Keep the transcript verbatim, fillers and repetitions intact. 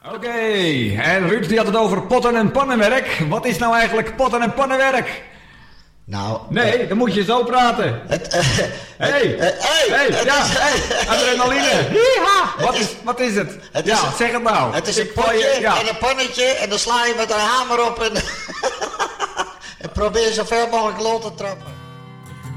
Oké, en Ruud die had het over potten- en pannenwerk. Wat is nou eigenlijk potten- en pannenwerk? Nou... Nee, uh, dan moet je zo praten. Het... Uh, hey, uh, hey, hey, het ja, is, hey, adrenaline. Yeeha. Wat is, wat is het? het ja, is, zeg het nou. Het is Ik een potje je, ja. en een pannetje en dan sla je met een hamer op en... en probeer zo ver mogelijk lol te trappen.